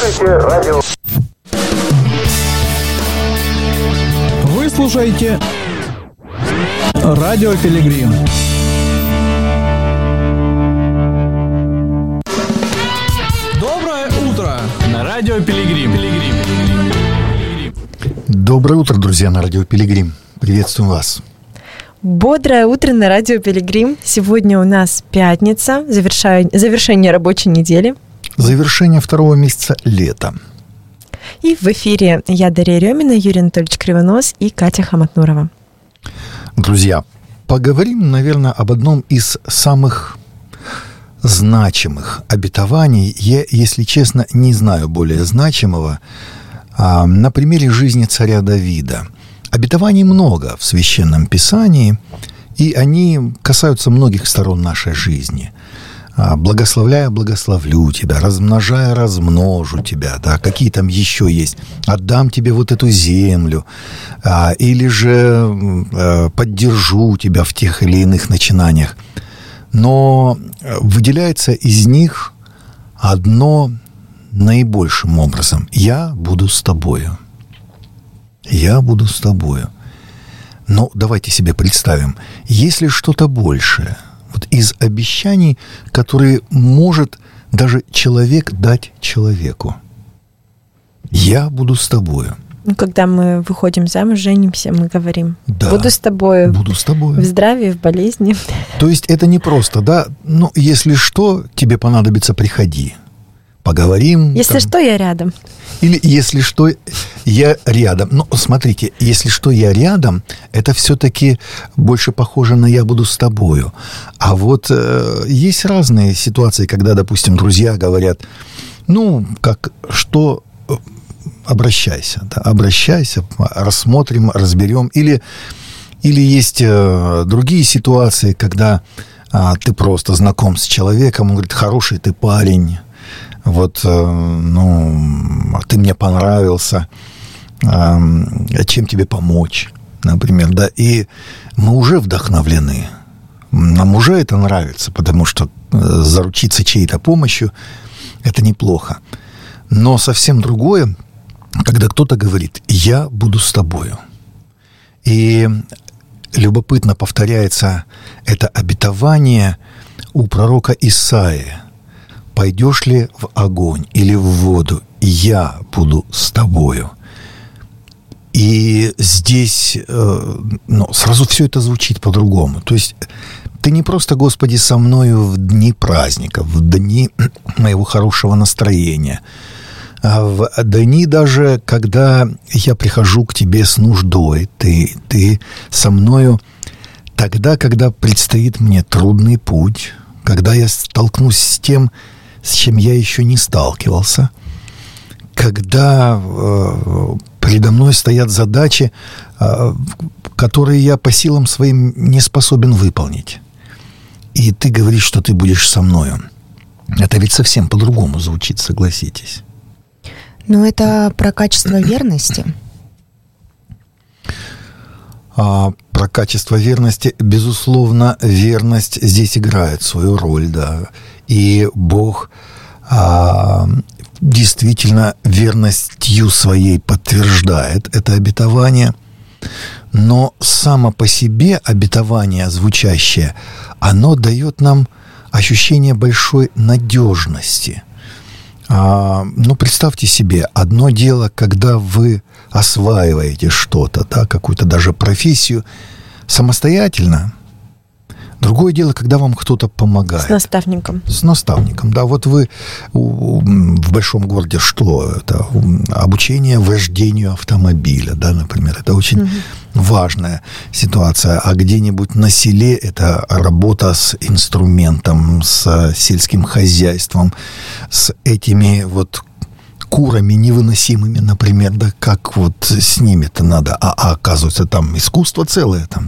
Слушайте радио. Вы слушаете Радио Пилигрим. Доброе утро на Радио Пилигрим. Доброе утро, друзья, на Радио Пилигрим. Приветствуем вас. Бодрое утро на Радио Пилигрим. Сегодня у нас пятница, завершение рабочей недели. Завершение второго месяца лета. И в эфире я, Дарья Рёмина, Юрий Анатольевич Кривонос и Катя Хаматнурова. Друзья, поговорим, наверное, об одном из самых значимых обетований. Я, если честно, не знаю более значимого. На примере жизни царя Давида. Обетований много в Священном Писании, и они касаются многих сторон нашей жизни. Благословляя, благословлю тебя, размножая, размножу тебя, да, какие там еще есть, отдам тебе вот эту землю, или же поддержу тебя в тех или иных начинаниях. Но выделяется из них одно наибольшим образом: «Я буду с тобою». «Я буду с тобою». Но давайте себе представим, есть ли что-то большее вот из обещаний, которые может даже человек дать человеку? «Я буду с тобою». Когда мы выходим замуж, женимся, мы говорим: да, буду с тобой. Буду с тобой. В здравии, в болезни. То есть это не просто, да, ну, если что, тебе понадобится, приходи. Поговорим. Если там. что, я рядом. Или если что, я рядом. Но смотрите, если что, я рядом, это все-таки больше похоже на «я буду с тобою». А вот есть разные ситуации, когда, допустим, друзья говорят: ну, как, что, обращайся, да, обращайся, рассмотрим, разберем. Или есть другие ситуации, когда ты просто знаком с человеком, он говорит: хороший ты парень. Вот, ну, ты мне понравился, чем тебе помочь, например, да, и мы уже вдохновлены, нам уже это нравится, потому что заручиться чьей-то помощью – это неплохо. Но совсем другое, когда кто-то говорит: «Я буду с тобою». И любопытно повторяется это обетование у пророка Исаии: «Пойдешь ли в огонь или в воду, я буду с тобою». И здесь сразу все это звучит по-другому. То есть ты не просто: «Господи, со мною в дни праздников, в дни моего хорошего настроения», а в дни даже, когда я прихожу к тебе с нуждой, ты со мною тогда, когда предстоит мне трудный путь, когда я столкнусь с тем, с чем я еще не сталкивался, когда передо мной стоят задачи, которые я по силам своим не способен выполнить. И ты говоришь, что ты будешь со мною. Это ведь совсем по-другому звучит, согласитесь. Но это про качество верности. Про качество верности, безусловно, верность здесь играет свою роль, да. И Бог действительно верностью своей подтверждает это обетование. Но само по себе обетование звучащее, оно дает нам ощущение большой надежности. Ну, представьте себе, одно дело, когда вы осваиваете что-то, да, какую-то даже профессию самостоятельно. Другое дело, когда вам кто-то помогает. С наставником. С наставником, да. Вот вы в большом городе, что это? Обучение вождению автомобиля, да, например. Это очень важная ситуация. А где-нибудь на селе это работа с инструментом, с сельским хозяйством, с этими вот курами невыносимыми, например, да, как вот с ними-то надо. А оказывается, там искусство целое там.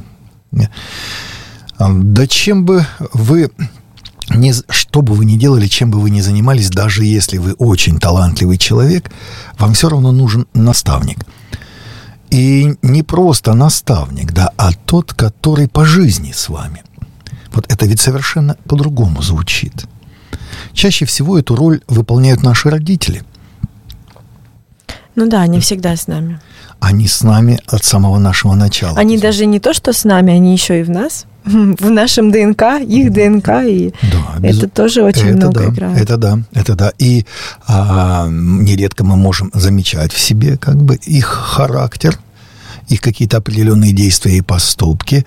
Да чем бы вы что бы вы ни делали, чем бы вы ни занимались, даже если вы очень талантливый человек, вам все равно нужен наставник. И не просто наставник, да, а тот, который по жизни с вами. Вот это ведь совершенно по-другому звучит. Чаще всего эту роль выполняют наши родители. Ну да, они всегда с нами. Они с нами от самого нашего начала. Они даже не то, что с нами, они еще и в нас, в нашем ДНК, их ДНК, и Да, это тоже очень это много да, играет. Это да. И нередко мы можем замечать в себе как бы их характер, их какие-то определенные действия и поступки,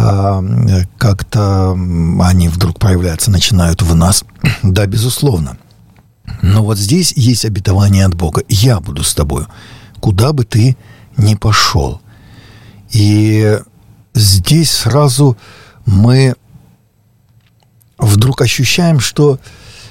как-то они вдруг проявляются, начинают в нас. Да, безусловно. Но вот здесь есть обетование от Бога. Я буду с тобою, куда бы ты ни пошел. И здесь сразу мы вдруг ощущаем, что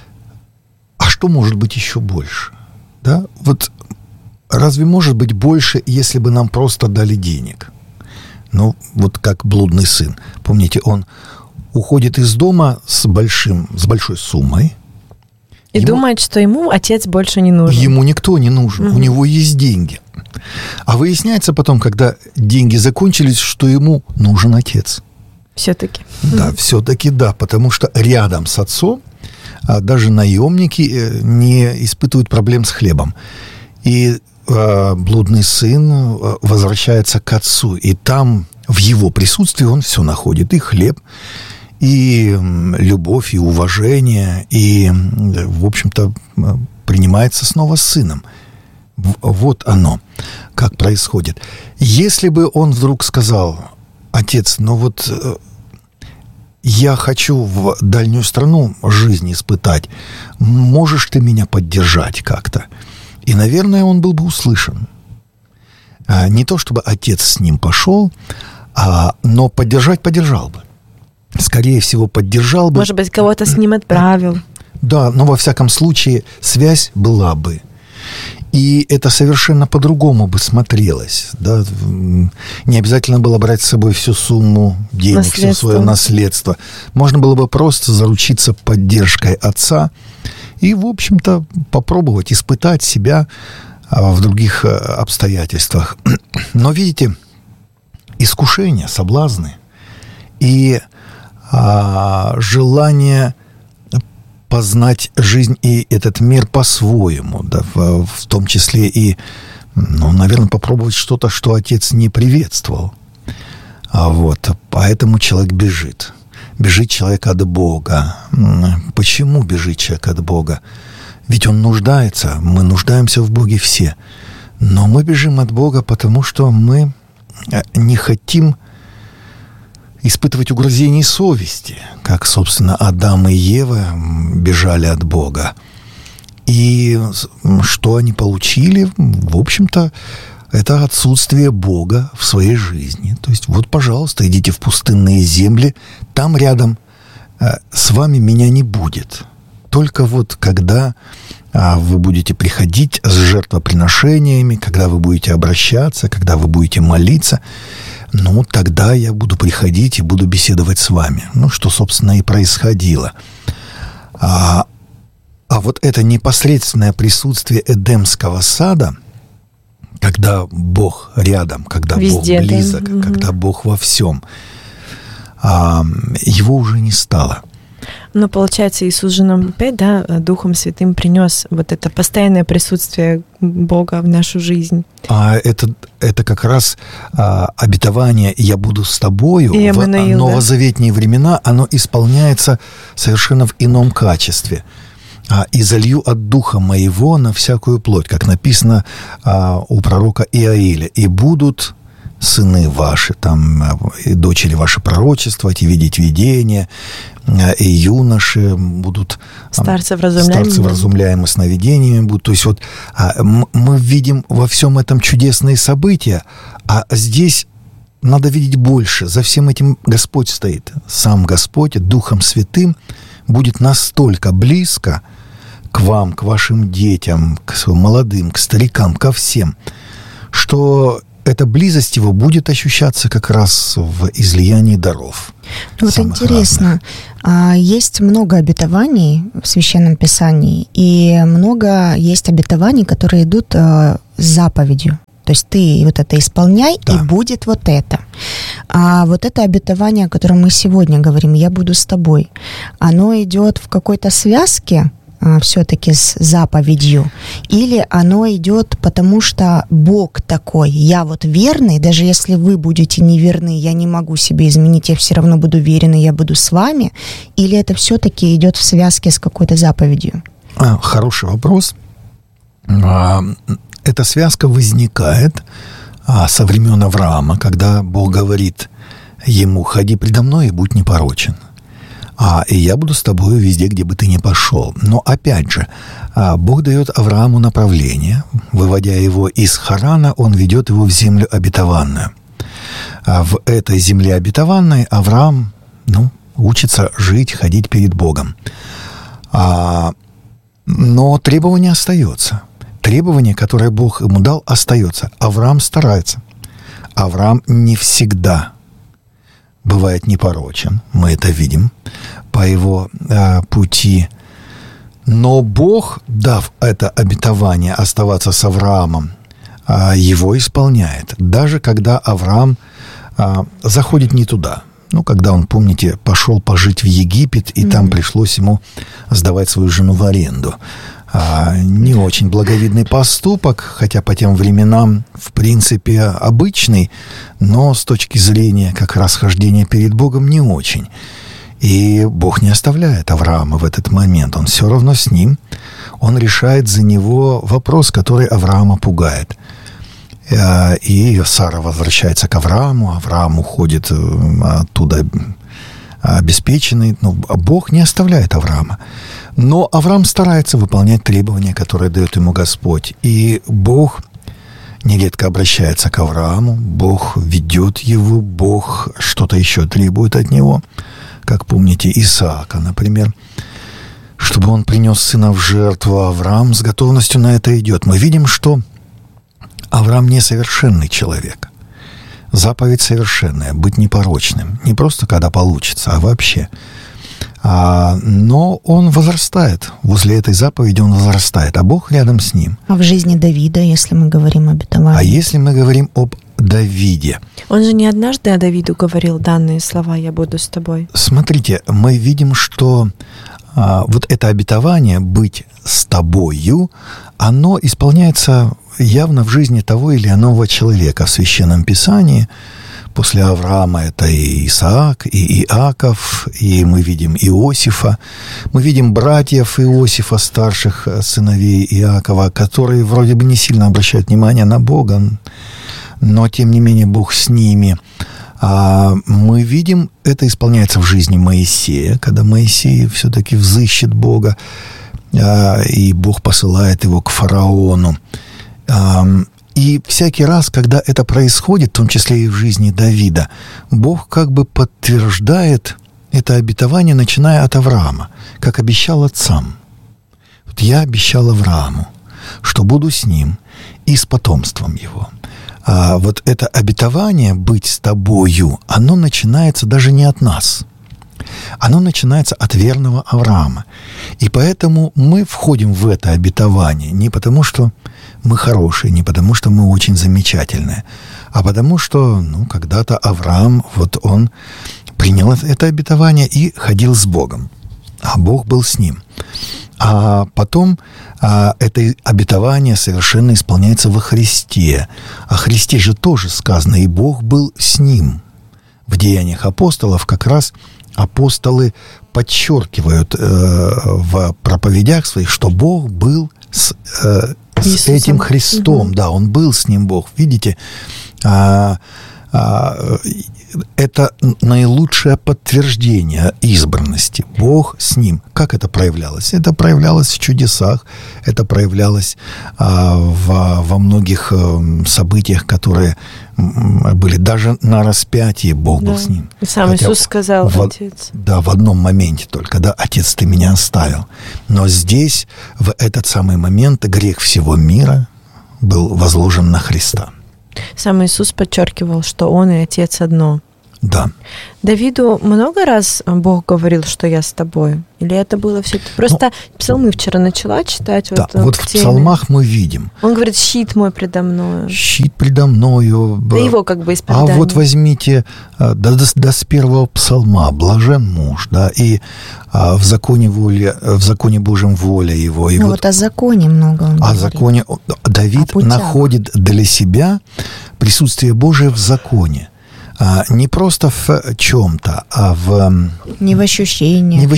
а что может быть еще больше? Да? Вот разве может быть больше, если бы нам просто дали денег? Ну, вот как блудный сын. Помните, он уходит из дома с большой суммой. И думает, что ему отец больше не нужен. Ему никто не нужен, у него есть деньги. А выясняется потом, когда деньги закончились, что ему нужен отец. Все-таки. Да, все-таки да, потому что рядом с отцом даже наемники не испытывают проблем с хлебом. И блудный сын возвращается к отцу, и там в его присутствии он все находит, и хлеб, и любовь, и уважение, и, в общем-то, принимается снова с сыном. Вот оно, как происходит. Если бы он вдруг сказал: отец, ну вот я хочу в дальнюю страну жизнь испытать, можешь ты меня поддержать как-то? И, наверное, он был бы услышан. Не то, чтобы отец с ним пошел, но поддержал бы. Скорее всего, поддержал бы. Может быть, кого-то с ним отправил. Да, но во всяком случае связь была бы. И это совершенно по-другому бы смотрелось. Да? Не обязательно было брать с собой всю сумму денег, все свое наследство. Можно было бы просто заручиться поддержкой отца и, в общем-то, попробовать испытать себя в других обстоятельствах. Но, видите, искушения, соблазны и желание познать жизнь и этот мир по-своему, да, в том числе и, наверное, попробовать что-то, что отец не приветствовал. Вот, поэтому человек бежит. Бежит человек от Бога. Почему бежит человек от Бога? Ведь он нуждается, мы нуждаемся в Боге все. Но мы бежим от Бога, потому что мы не хотим испытывать угрызений совести, как, собственно, Адам и Ева бежали от Бога. И что они получили? В общем-то, это отсутствие Бога в своей жизни. То есть, вот, пожалуйста, идите в пустынные земли, там рядом с вами меня не будет. Только вот когда вы будете приходить с жертвоприношениями, когда вы будете обращаться, когда вы будете молиться, тогда я буду приходить и буду беседовать с вами. Что, собственно, и происходило. А вот это непосредственное присутствие Эдемского сада, когда Бог рядом, когда везде, Бог близок, да? Когда Бог во всем, его уже не стало. Но, получается, Иисус же нам опять, Духом Святым принес вот это постоянное присутствие Бога в нашу жизнь. Это как раз обетование «Я буду с тобою» в новозаветные времена, оно исполняется совершенно в ином качестве. «И залью от Духа моего на всякую плоть», как написано у пророка Иаиля, «и будут сыны ваши, и дочери ваши пророчествовать, и видеть видения, и юноши будут... Старцы вразумляемые сновидениями будут». То есть вот мы видим во всем этом чудесные события, а здесь надо видеть больше. За всем этим Господь стоит. Сам Господь Духом Святым будет настолько близко к вам, к вашим детям, к своим молодым, к старикам, ко всем, что эта близость его будет ощущаться как раз в излиянии даров. Вот интересно, есть много обетований в Священном Писании, и много есть обетований, которые идут с заповедью. То есть ты вот это исполняй, да, и будет вот это. А вот это обетование, о котором мы сегодня говорим, «Я буду с тобой», оно идет в какой-то связке все-таки с заповедью? Или оно идет потому, что Бог такой, я вот верный, даже если вы будете неверны, я не могу себе изменить, я все равно буду верен, и я буду с вами? Или это все-таки идет в связке с какой-то заповедью? Хороший вопрос. Эта связка возникает со времен Авраама, когда Бог говорит ему: «Ходи предо мной и будь непорочен, и я буду с тобой везде, где бы ты ни пошел». Но опять же, Бог дает Аврааму направление. Выводя его из Харана, он ведет его в землю обетованную. В этой земле обетованной Авраам учится жить, ходить перед Богом. Но требование остается. Требование, которое Бог ему дал, остается. Авраам старается. Авраам не всегда бывает непорочен. Мы это видим по его пути. Но Бог, дав это обетование оставаться с Авраамом, его исполняет. Даже когда Авраам заходит не туда. Когда он, помните, пошел пожить в Египет, и там пришлось ему сдавать свою жену в аренду. Не очень благовидный поступок, хотя по тем временам, в принципе, обычный, но с точки зрения как раз хождения перед Богом не очень. И Бог не оставляет Авраама в этот момент. Он все равно с ним. Он решает за него вопрос, который Авраама пугает. И Сара возвращается к Аврааму. Авраам уходит оттуда обеспеченный. Но Бог не оставляет Авраама. Но Авраам старается выполнять требования, которые дает ему Господь. И Бог нередко обращается к Аврааму. Бог ведет его. Бог что-то еще требует от него. Как помните, Исаака, например. Чтобы он принес сына в жертву, Авраам с готовностью на это идет. Мы видим, что Авраам несовершенный человек. Заповедь совершенная, быть непорочным. Не просто когда получится, а вообще. Но он возрастает. Возле этой заповеди он возрастает, а Бог рядом с ним. А в жизни Давида, если мы говорим об обетовании? А если мы говорим об Давиде? Он же не однажды о Давиду говорил данные слова: «Я буду с тобой». Смотрите, мы видим, что вот это обетование «быть с тобою», оно исполняется явно в жизни того или иного человека. В Священном Писании после Авраама это и Исаак, и Иаков, и мы видим Иосифа. Мы видим братьев Иосифа, старших сыновей Иакова, которые вроде бы не сильно обращают внимание на Бога, но тем не менее Бог с ними. Мы видим, это исполняется в жизни Моисея, когда Моисей все-таки взыщет Бога, и Бог посылает его к фараону. И всякий раз, когда это происходит, в том числе и в жизни Давида, Бог как бы подтверждает это обетование, начиная от Авраама, как обещал отцам. Вот я обещал Аврааму, что буду с ним и с потомством его. Вот это обетование «быть с тобою», оно начинается даже не от нас. Оно начинается от верного Авраама. И поэтому мы входим в это обетование не потому, что мы хорошие, не потому, что мы очень замечательные, а потому, что когда-то Авраам, вот он принял это обетование и ходил с Богом, а Бог был с ним. А потом это обетование совершенно исполняется во Христе. О Христе же тоже сказано, и Бог был с ним. В Деяниях апостолов как раз апостолы подчеркивают в проповедях своих, что Бог был с этим Христом. Да, он был с ним, Бог. Видите, это наилучшее подтверждение избранности. Бог с ним. Как это проявлялось? Это проявлялось в чудесах, это проявлялось во многих событиях, которые были. Даже на распятии Бог был с ним. И сам Иисус сказал: Отец. Да, в одном моменте только, да, Отец, ты меня оставил. Но здесь, в этот самый момент, грех всего мира был возложен на Христа. Сам Иисус подчеркивал, что Он и Отец одно. Да. Давиду много раз Бог говорил, что я с тобой? Или это было все? Просто псалмы вчера начала читать. Да, вот в псалмах мы видим. Он говорит, щит мой предо мною. Щит предо мною. Да его как бы исповедание. А вот возьмите до с первого псалма «Блажен муж», да, и в законе Божьем воля его. И вот о законе много он говорит. О законе. Давид находит для себя присутствие Божие в законе. Не просто в чем-то, а не в ощущениях.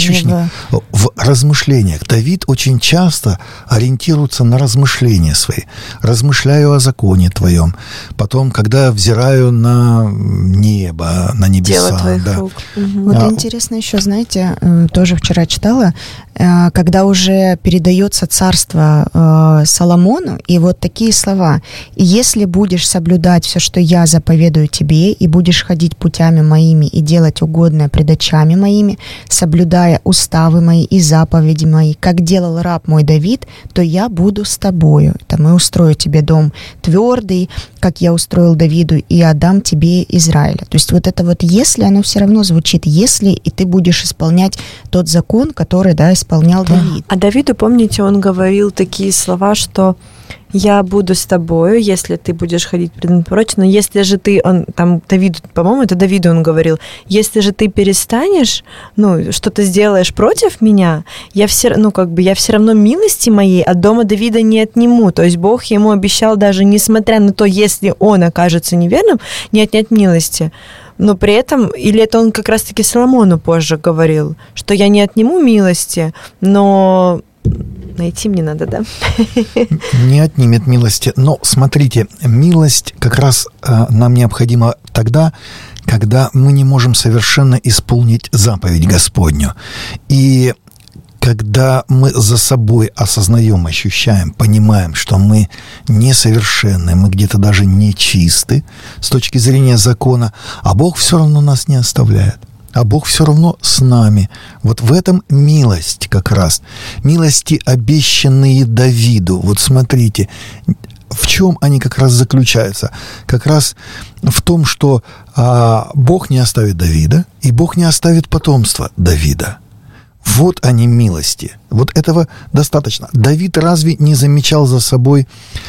В размышлениях. Давид очень часто ориентируется на размышления свои. «Размышляю о законе Твоем». Потом, когда взираю на небо, на небеса. Дело Твоих рук. Вот интересно еще, знаете, тоже вчера читала, когда уже передается царство Соломону, и вот такие слова: «И если будешь соблюдать все, что я заповедую тебе, и будешь ходить путями моими и делать угодное пред очами моими, соблюдая уставы мои и заповеди мои, как делал раб мой Давид, то я буду с тобою. Там и устрою тебе дом твердый, как я устроил Давиду, и отдам тебе Израиля». То есть вот это вот «если», оно все равно звучит «если», и ты будешь исполнять тот закон, который, да, исполнял Давид. А Давиду, помните, он говорил такие слова, что «я буду с тобою, если ты будешь ходить пред прочь, но если же ты...» Давиду, по-моему, это Давиду он говорил, «если же ты перестанешь, что-то сделаешь против меня, я все равно милости моей от дома Давида не отниму». То есть Бог ему обещал, даже несмотря на то, если он окажется неверным, не отнять милости. Но при этом, или это он как раз-таки Соломону позже говорил, что я не отниму милости, но... Найти мне надо, да? Не отнимет милости. Но смотрите, милость как раз нам необходима тогда, когда мы не можем совершенно исполнить заповедь Господню. И когда мы за собой осознаем, ощущаем, понимаем, что мы несовершенны, мы где-то даже нечисты с точки зрения закона, а Бог все равно нас не оставляет. А Бог все равно с нами. Вот в этом милость как раз. Милости, обещанные Давиду. Вот смотрите, в чем они как раз заключаются? Как раз в том, что Бог не оставит Давида, и Бог не оставит потомство Давида. Вот они милости. Вот этого достаточно. Давид разве не замечал за собой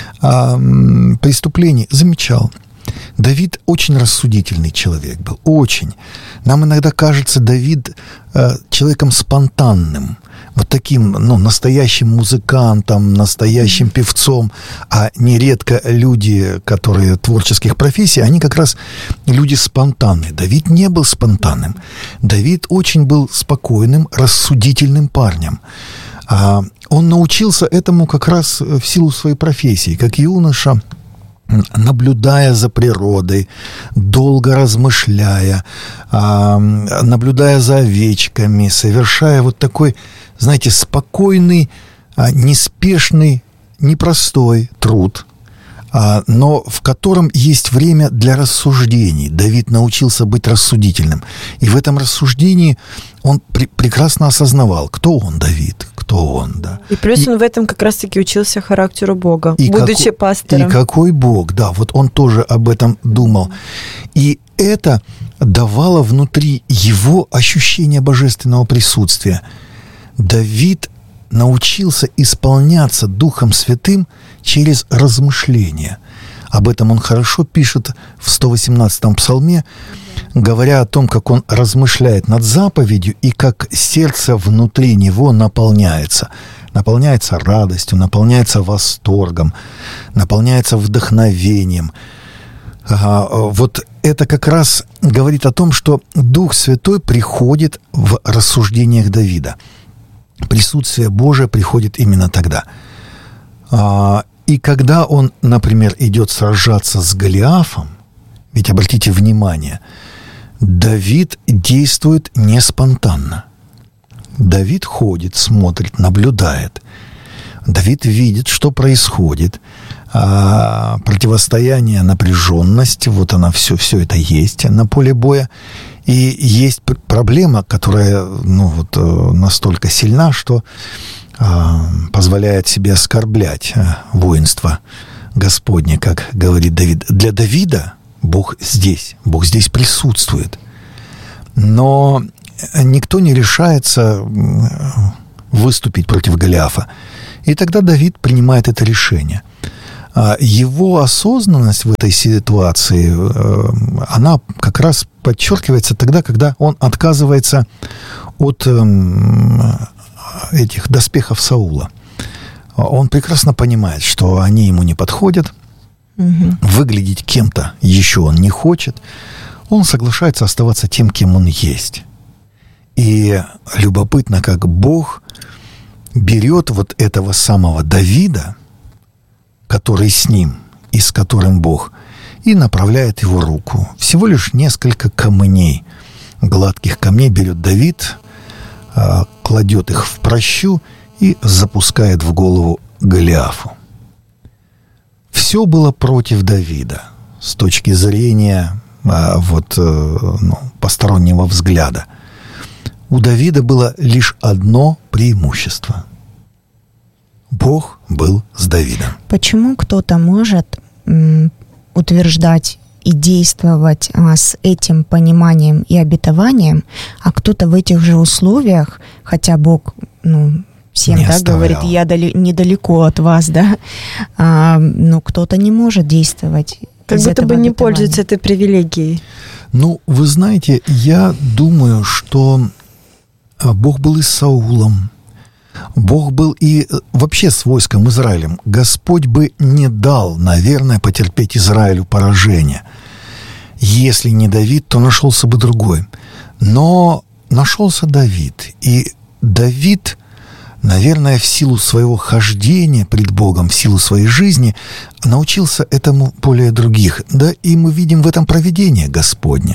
преступлений? Замечал. Давид очень рассудительный человек был, очень. Нам иногда кажется Давид человеком спонтанным, вот таким, настоящим музыкантом, настоящим певцом, а нередко люди, которые творческих профессий, они как раз люди спонтанные. Давид не был спонтанным. Давид очень был спокойным, рассудительным парнем. Он научился этому как раз в силу своей профессии, как юноша, наблюдая за природой, долго размышляя, наблюдая за овечками, совершая вот такой, знаете, спокойный, неспешный, непростой труд, но в котором есть время для рассуждений. Давид научился быть рассудительным. И в этом рассуждении он прекрасно осознавал, кто он, Давид, кто он, да. И плюс он в этом как раз-таки учился характеру Бога, будучи пастором. И какой Бог, да, вот он тоже об этом думал. И это давало внутри его ощущение божественного присутствия. Давид научился исполняться Духом Святым через размышления. Об этом он хорошо пишет в 118-м псалме, говоря о том, как он размышляет над заповедью и как сердце внутри него наполняется. Наполняется радостью, наполняется восторгом, наполняется вдохновением. Вот это как раз говорит о том, что Дух Святой приходит в рассуждениях Давида. Присутствие Божие приходит именно тогда. И когда он, например, идет сражаться с Голиафом, ведь обратите внимание, Давид действует не спонтанно. Давид ходит, смотрит, наблюдает. Давид видит, что происходит. Противостояние, напряженность, вот она, все это есть на поле боя. И есть проблема, которая настолько сильна, что позволяет себе оскорблять воинство Господне, как говорит Давид. Для Давида Бог здесь присутствует. Но никто не решается выступить против Голиафа. И тогда Давид принимает это решение. Его осознанность в этой ситуации, она как раз подчеркивается тогда, когда он отказывается от этих доспехов Саула. Он прекрасно понимает, что они ему не подходят, выглядеть кем-то еще он не хочет. Он соглашается оставаться тем, кем он есть. И любопытно, как Бог берет вот этого самого Давида, который с ним и с которым Бог, и направляет его руку. Всего лишь несколько камней, гладких камней берет Давид, кладет их в пращу и запускает в голову Голиафу. Все было против Давида с точки зрения постороннего взгляда. У Давида было лишь одно преимущество. Бог был с Давидом. Почему кто-то может утверждать и действовать с этим пониманием и обетованием, а кто-то в этих же условиях, хотя Бог, всем, говорит, я недалеко от вас, но кто-то не может действовать. Как будто бы не пользуется этой привилегией. Вы знаете, я думаю, что Бог был и с Саулом, Бог был и вообще с войском Израилем. Господь бы не дал, наверное, потерпеть Израилю поражение. Если не Давид, то нашелся бы другой. Но нашелся Давид. И Давид, наверное, в силу своего хождения пред Богом, в силу своей жизни, научился этому более других. Да, и мы видим в этом провидение Господне.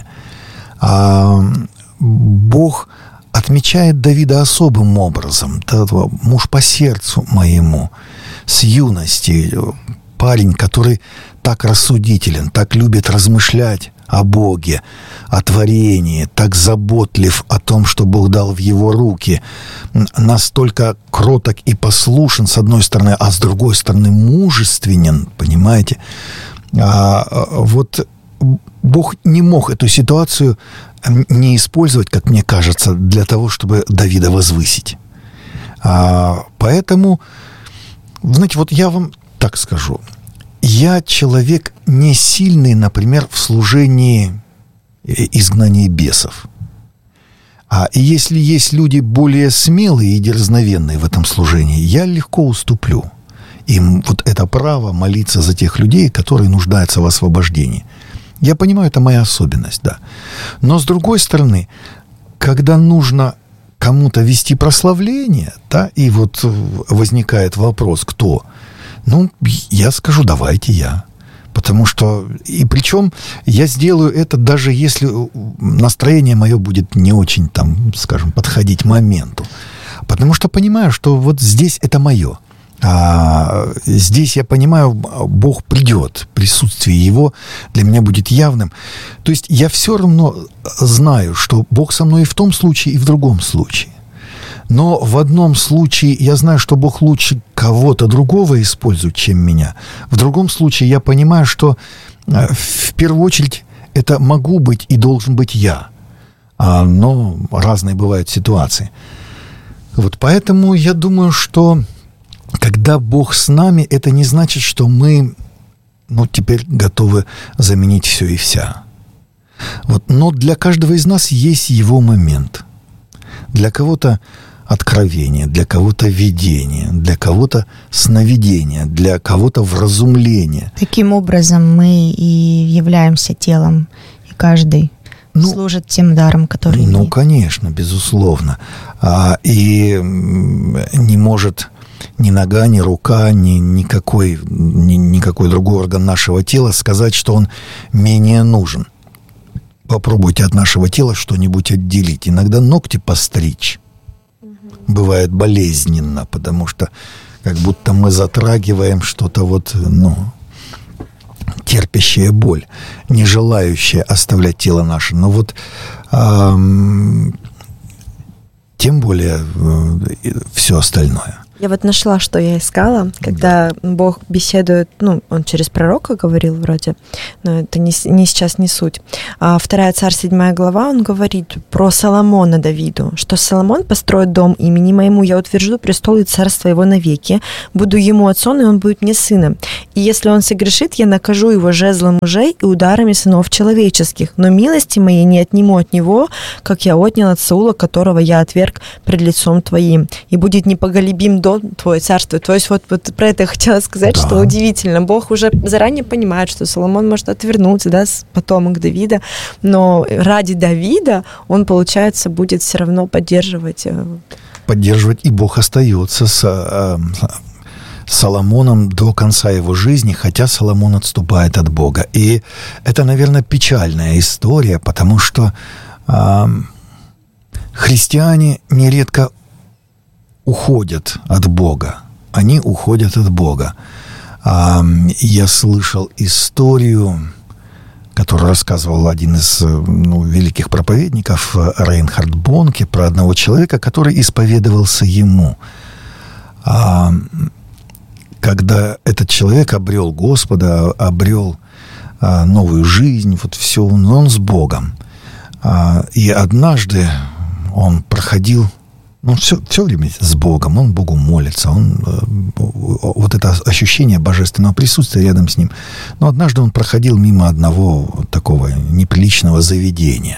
Бог отмечает Давида особым образом. Муж по сердцу моему, с юности, парень, который так рассудителен, так любит размышлять о Боге, о творении, так заботлив о том, что Бог дал в его руки, настолько кроток и послушен, с одной стороны, а с другой стороны, мужественен, понимаете? Бог не мог эту ситуацию не использовать, как мне кажется, для того, чтобы Давида возвысить. Поэтому, знаете, я вам так скажу. Я человек не сильный, например, в служении изгнания бесов. И если есть люди более смелые и дерзновенные в этом служении, я легко уступлю им это право молиться за тех людей, которые нуждаются в освобождении. Я понимаю, это моя особенность, да. Но, с другой стороны, когда нужно кому-то вести прославление, и возникает вопрос, кто? Я скажу, давайте я. Потому что, и причем я сделаю это, даже если настроение мое будет не очень, подходить моменту. Потому что понимаю, что здесь это мое. Здесь, я понимаю, Бог придет, присутствие Его для меня будет явным. То есть я все равно знаю, что Бог со мной и в том случае, и в другом случае. Но в одном случае я знаю, что Бог лучше кого-то другого использует, чем меня. В другом случае я понимаю, что в первую очередь это могу быть и должен быть я. Но разные бывают ситуации. Поэтому я думаю, что когда Бог с нами, это не значит, что мы теперь готовы заменить все и вся. Но для каждого из нас есть его момент. Для кого-то откровение, для кого-то видение, для кого-то сновидение, для кого-то вразумление. Таким образом мы и являемся телом, и каждый служит тем даром, который имеет. Конечно, безусловно. И не может ни нога, ни рука, никакой другой орган нашего тела сказать, что он менее нужен. Попробуйте от нашего тела что-нибудь отделить. Иногда ногти постричь бывает болезненно, потому что как будто мы затрагиваем что-то терпящее боль, не желающее оставлять тело наше. Но тем более все остальное. Я вот нашла, что я искала, когда Бог беседует, он через пророка говорил вроде, но это не сейчас не суть. 2 Царь 7 глава, он говорит про Соломона Давиду, что Соломон построит дом имени моему, я утвержу престол и царство его навеки, буду ему отцом, и он будет мне сыном. И если он согрешит, я накажу его жезлом мужей и ударами сынов человеческих, но милости моей не отниму от него, как я отнял от Саула, которого я отверг пред лицом твоим, и будет непоголебим дом твое, царство. То есть вот про это я хотела сказать, что удивительно. Бог уже заранее понимает, что Соломон может отвернуться, потомок Давида, но ради Давида он, получается, будет все равно поддерживать. И Бог остается с Соломоном до конца его жизни, хотя Соломон отступает от Бога. И это, наверное, печальная история, потому что христиане нередко уходят от Бога. Они уходят от Бога. Я слышал историю, которую рассказывал один из великих проповедников, Рейнхард Бонке, про одного человека, который исповедовался ему. Когда этот человек обрел Господа, обрел новую жизнь, вот все, он с Богом. И однажды он проходил, все время с Богом, он Богу молится, вот это ощущение божественного присутствия рядом с ним. Но однажды он проходил мимо одного такого неприличного заведения.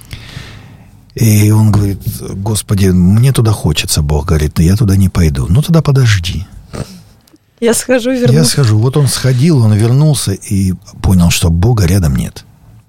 И он говорит: Господи, мне туда хочется. Бог говорит: я туда не пойду. Ну, тогда подожди. Я схожу, вернусь. Я схожу. Вот он сходил, он вернулся и понял, что Бога рядом нет.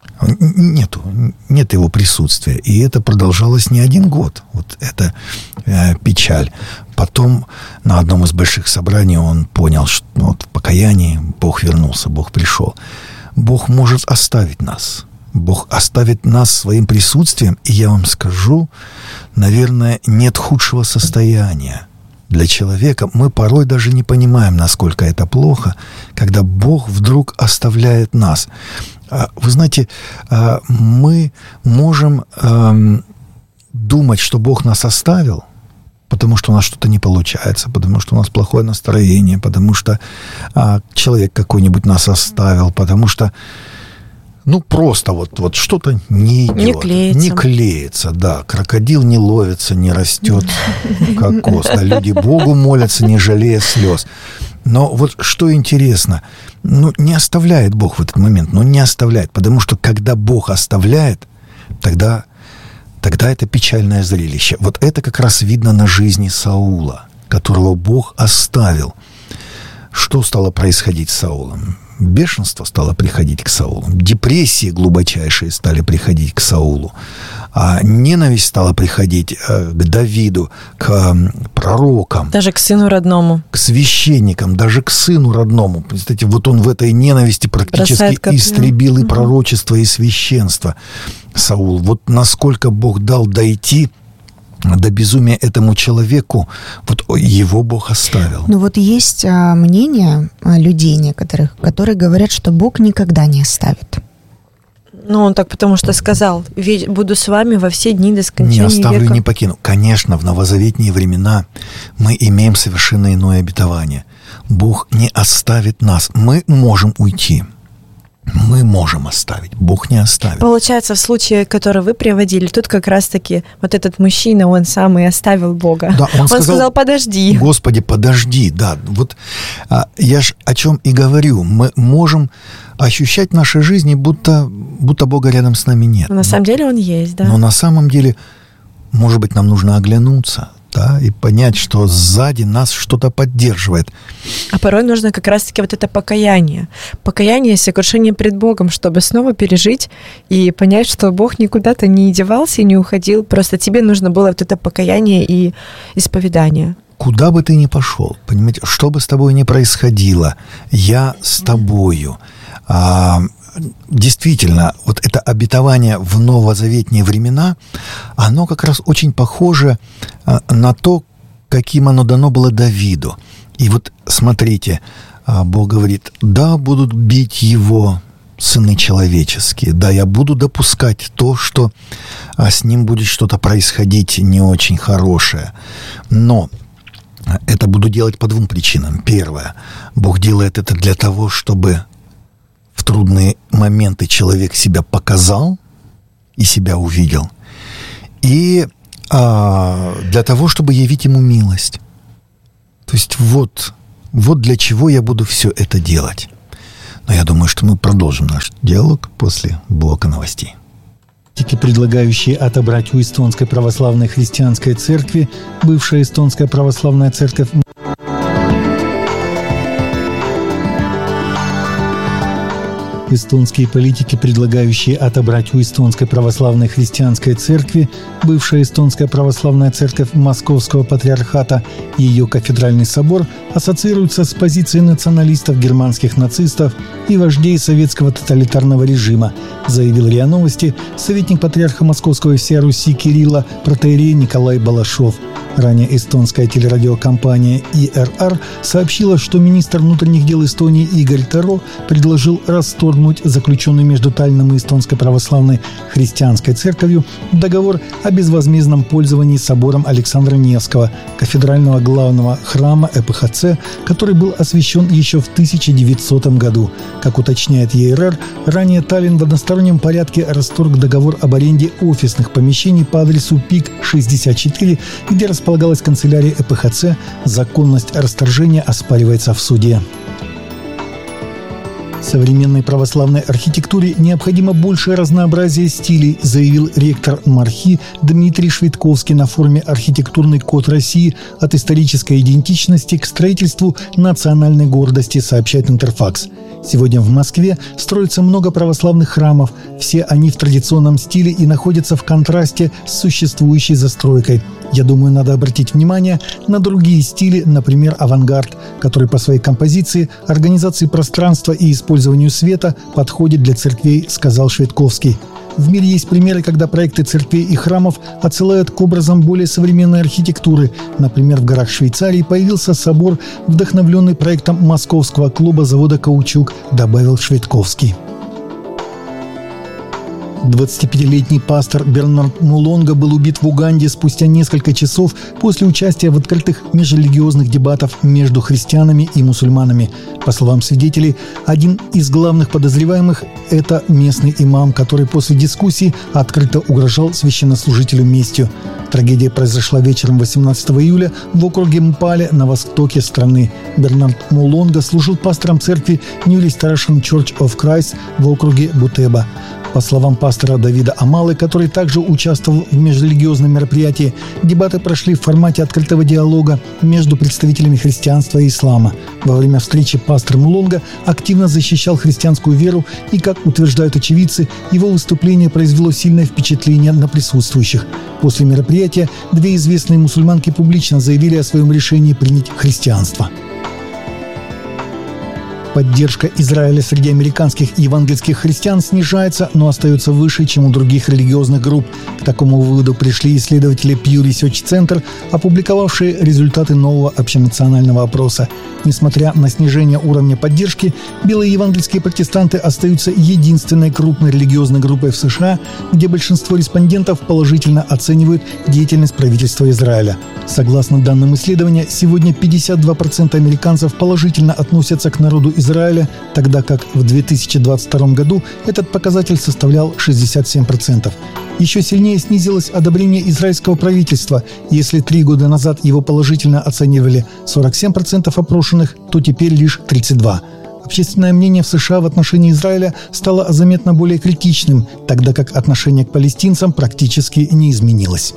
Нет его присутствия. И это продолжалось не один год. Вот это печаль. Потом на одном из больших собраний он понял, что в покаянии Бог вернулся, Бог пришел. Бог может оставить нас. Бог оставит нас своим присутствием. И я вам скажу, наверное, нет худшего состояния для человека. Мы порой даже не понимаем, насколько это плохо, когда Бог вдруг оставляет нас. Вы знаете, мы можем думать, что Бог нас оставил, потому что у нас что-то не получается, потому что у нас плохое настроение, потому что человек какой-нибудь нас оставил, потому что просто вот что-то не идет. Не клеится, да. Крокодил не ловится, не растет кокос. Да, люди Богу молятся, не жалея слез. Но вот что интересно, не оставляет Бог в этот момент, не оставляет, потому что когда Бог оставляет, тогда это печальное зрелище. Вот это как раз видно на жизни Саула, которого Бог оставил. Что стало происходить с Саулом? Бешенство стало приходить к Саулу. Депрессии глубочайшие стали приходить к Саулу. Ненависть стала приходить к Давиду, к пророкам. Даже к сыну родному. К священникам, даже к сыну родному. Представляете, вот он в этой ненависти практически истребил и пророчество, и священство. Саул. Вот насколько Бог дал дойти до безумия этому человеку, вот его Бог оставил. Вот есть мнение людей некоторых, которые говорят, что Бог никогда не оставит. Он так потому что сказал: буду с вами во все дни до скончания века. Не оставлю, не покину. Конечно, в новозаветные времена мы имеем совершенно иное обетование. Бог не оставит нас. Мы можем уйти. Мы можем оставить, Бог не оставит. Получается, в случае, который вы приводили, тут как раз-таки вот этот мужчина, он сам и оставил Бога. Да, он сказал: подожди. Господи, подожди, да. Вот я ж о чем и говорю. Мы можем ощущать в нашей жизни, будто Бога рядом с нами нет. На самом деле Он есть, да. Но на самом деле, может быть, нам нужно оглянуться, да, и понять, что сзади нас что-то поддерживает. А порой нужно как раз-таки вот это покаяние. Покаяние и сокрушение пред Богом, чтобы снова пережить и понять, что Бог никуда-то не девался и не уходил. Просто тебе нужно было вот это покаяние и исповедание. Куда бы ты ни пошел, понимаете, что бы с тобой ни происходило, я с тобою. Действительно, вот это обетование в новозаветные времена, оно как раз очень похоже на то, каким оно дано было Давиду. И вот смотрите, Бог говорит: да, будут бить его сыны человеческие, да, я буду допускать то, что с ним будет что-то происходить не очень хорошее. Но Это буду делать по двум причинам. Первое. Бог делает это для того, чтобы в трудные моменты человек себя показал и себя увидел. И для того, чтобы явить ему милость. То есть вот для чего я буду все это делать. Но я думаю, что мы продолжим наш диалог после блока новостей. Предлагающие отобрать у Эстонской православной христианской церкви, бывшая Эстонская православная церковь, эстонские политики, предлагающие отобрать у Эстонской православной христианской церкви, бывшая Эстонская православная церковь Московского патриархата и ее кафедральный собор, ассоциируются с позицией националистов, германских нацистов и вождей советского тоталитарного режима, заявил РИА Новости советник патриарха Московского и всей Руси Кирилла протоиерей Николай Балашов. Ранее эстонская телерадиокомпания ИРР сообщила, что министр внутренних дел Эстонии Игорь Таро предложил расторгнуть заключенный между Таллинном и Эстонской православной христианской церковью договор о безвозмездном пользовании собором Александра Невского, кафедрального главного храма ЭПХЦ, который был освящен еще в 1900 году. Как уточняет ИРР, ранее Таллин в одностороннем порядке расторг договор об аренде офисных помещений по адресу ПИК 64, где располагалась канцелярия ЭПХЦ. Законность расторжения оспаривается в суде. Современной православной архитектуре необходимо большее разнообразие стилей, заявил ректор МАРХИ Дмитрий Швидковский на форуме «Архитектурный код России. От исторической идентичности к строительству национальной гордости», сообщает Интерфакс. Сегодня в Москве строится много православных храмов. Все они в традиционном стиле и находятся в контрасте с существующей застройкой. Я думаю, надо обратить внимание на другие стили, например, авангард, который по своей композиции, организации пространства и использованию света подходит для церквей, сказал Швидковский. В мире есть примеры, когда проекты церквей и храмов отсылают к образам более современной архитектуры. Например, в горах Швейцарии появился собор, вдохновленный проектом московского клуба завода «Каучук», добавил Швидковский. 25-летний пастор Бернард Мулонга был убит в Уганде спустя несколько часов после участия в открытых межрелигиозных дебатах между христианами и мусульманами. По словам свидетелей, один из главных подозреваемых – это местный имам, который после дискуссии открыто угрожал священнослужителю местью. Трагедия произошла вечером 18 июля в округе Мпале на востоке страны. Бернард Мулонга служил пастором церкви Newly Starsham Church of Christ в округе Бутеба. По словам пастора Давида Амалы, который также участвовал в межрелигиозном мероприятии, дебаты прошли в формате открытого диалога между представителями христианства и ислама. Во время встречи пастор Мулонга активно защищал христианскую веру, и, как утверждают очевидцы, его выступление произвело сильное впечатление на присутствующих. После мероприятия две известные мусульманки публично заявили о своем решении принять христианство. Поддержка Израиля среди американских евангельских христиан снижается, но остается выше, чем у других религиозных групп. К такому выводу пришли исследователи Pew Research Center, опубликовавшие результаты нового общенационального опроса. Несмотря на снижение уровня поддержки, белые евангельские протестанты остаются единственной крупной религиозной группой в США, где большинство респондентов положительно оценивают деятельность правительства Израиля. Согласно данным исследования, сегодня 52% американцев положительно относятся к народу Израиля, тогда как в 2022 году этот показатель составлял 67%. Еще сильнее снизилось одобрение израильского правительства. Если 3 года назад его положительно оценивали 47% опрошенных, то теперь лишь 32%. Общественное мнение в США в отношении Израиля стало заметно более критичным, тогда как отношение к палестинцам практически не изменилось.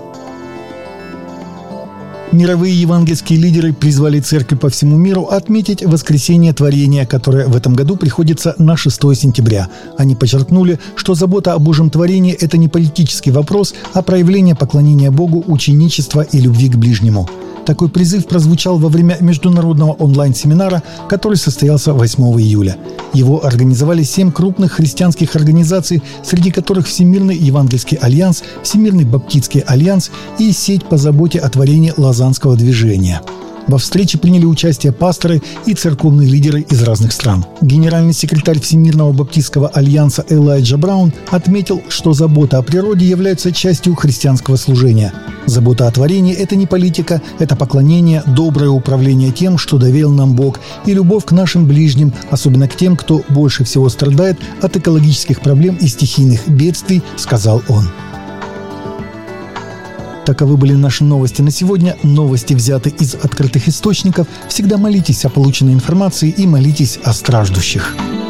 Мировые евангельские лидеры призвали церкви по всему миру отметить воскресение творения, которое в этом году приходится на 6 сентября. Они подчеркнули, что забота о Божьем творении – это не политический вопрос, а проявление поклонения Богу, ученичества и любви к ближнему. Такой призыв прозвучал во время международного онлайн-семинара, который состоялся 8 июля. Его организовали 7 крупных христианских организаций, среди которых Всемирный Евангельский альянс, Всемирный Баптистский альянс и сеть по заботе о творении Лозаннского движения. Во встрече приняли участие пасторы и церковные лидеры из разных стран. Генеральный секретарь Всемирного Баптистского альянса Элайджа Браун отметил, что забота о природе является частью христианского служения. Забота о творении – это не политика, это поклонение, доброе управление тем, что доверил нам Бог, и любовь к нашим ближним, особенно к тем, кто больше всего страдает от экологических проблем и стихийных бедствий, сказал он. Таковы были наши новости на сегодня. Новости взяты из открытых источников. Всегда молитесь о полученной информации и молитесь о страждущих.